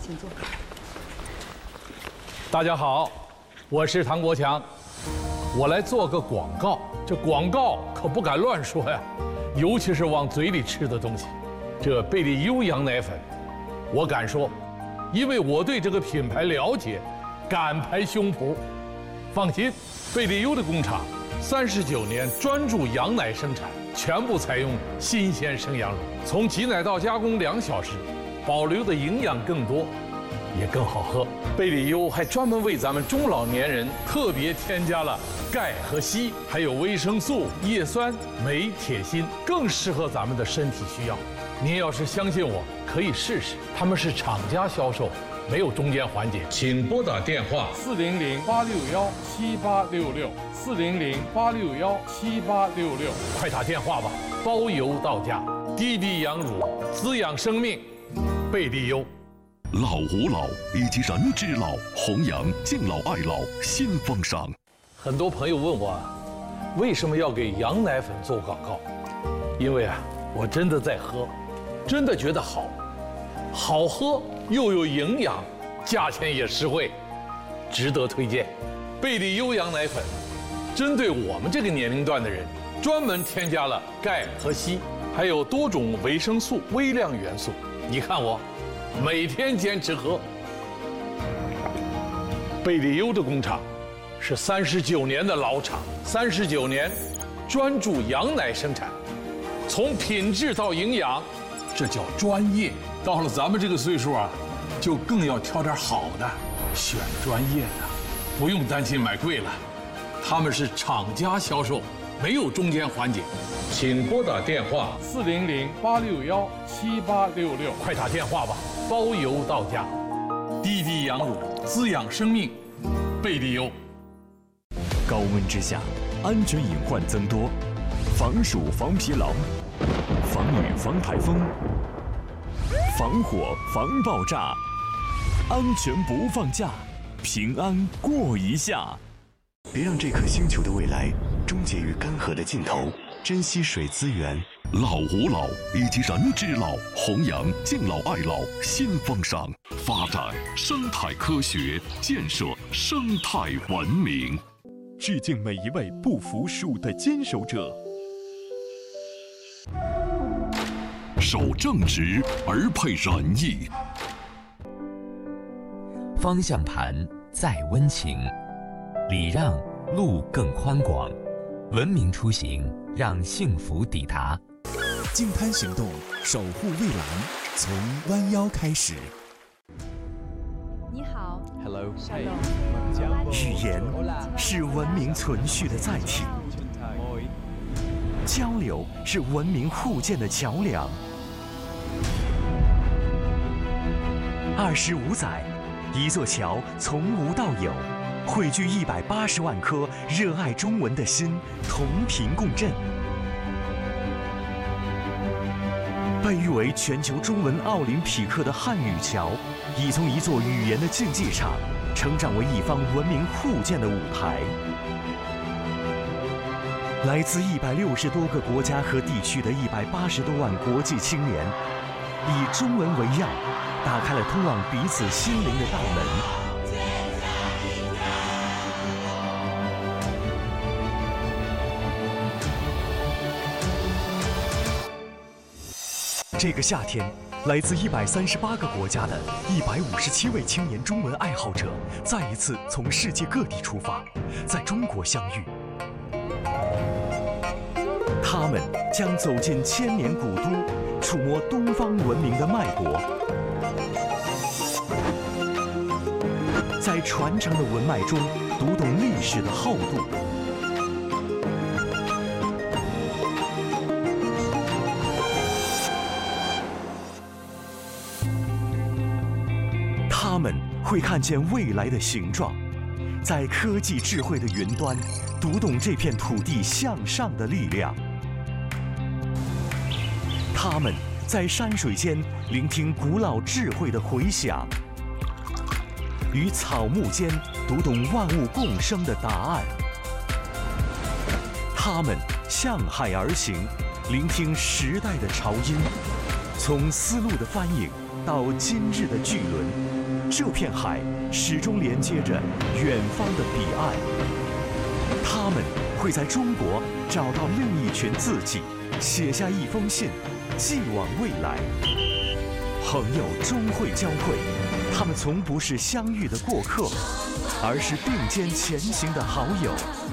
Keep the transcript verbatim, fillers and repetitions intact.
请坐。 大家好，我是唐国强，我来做个广告。这广告可不敢乱说呀，尤其是往嘴里吃的东西。这贝利优羊奶粉，我敢说，因为我对这个品牌了解，敢拍胸脯。放心，贝利优的工厂三十九年专注羊奶生产，全部采用新鲜生羊乳，从挤奶到加工两小时，保留的营养更多，也更好喝。贝利优还专门为咱们中老年人特别添加了钙和硒，还有维生素、叶酸、镁、铁、锌，更适合咱们的身体需要。您要是相信我，可以试试。他们是厂家销售，没有中间环节。请拨打电话四零零八六幺七八六六四零零八六幺七八六六， 快打电话吧，包邮到家。滴滴羊乳滋养生命，贝利优。 老吾老以及人之老，弘扬敬老爱老新风尚。 很多朋友问我，为什么要给羊奶粉做广告？因为啊，我真的在喝，真的觉得好，好喝又有营养，价钱也实惠，值得推荐。贝利优羊奶粉，针对我们这个年龄段的人，专门添加了钙和硒，还有多种维生素、微量元素。你看我，每天坚持喝。贝利优的工厂是三十九年的老厂，三十九年专注羊奶生产，从品质到营养，这叫专业。到了咱们这个岁数啊，就更要挑点好的，选专业的，不用担心买贵了。他们是厂家销售，没有中间环节。请拨打电话四零零八六幺七八六六， 快打电话吧，包邮到家。滴滴羊乳滋养生命，贝利优。 高温之下，安全隐患增多，防暑防疲劳，防雨防台风，防火防爆炸，安全不放假，平安过一夏。 别让这颗星球的未来终结于干涸的尽头，珍惜水资源。 老吾老以及人之老，弘扬敬老爱老新风尚，发展生态科学，建设生态文明。 致敬每一位不服输的坚守者。 守正直而配仁义。 方向盘再温情，礼让路更宽广，文明出行让幸福抵达。 净滩行动，守护蔚蓝，从弯腰开始。 你好 ，Hello， 语言是文明存续的载体，交流是文明互鉴的桥梁。二十五载，一座桥从无到有，汇聚一百八十万颗热爱中文的心，同频共振。被誉为全球中文奥林匹克的汉语桥，已从一座语言的竞技场，成长为一方文明互鉴的舞台。来自一百六十多个国家和地区的一百八十多万国际青年，以中文为药，打开了通往彼此心灵的大门。这个夏天，来自一百三十八个国家的一百五十七位青年中文爱好者，再一次从世界各地出发，在中国相遇。他们将走进千年古都，触摸东方文明的脉搏，在传承的文脉中读懂历史的厚度。他们会看见未来的形状，在科技智慧的云端，读懂这片土地向上的力量。他们在山水间聆听古老智慧的回响，于草木间读懂万物共生的答案。他们向海而行，聆听时代的潮音，从丝路的翻影到今日的巨轮。 这片海始终连接着远方的彼岸。他们会在中国找到另一群自己，写下一封信，寄往未来。朋友终会交汇，他们从不是相遇的过客，而是并肩前行的好友。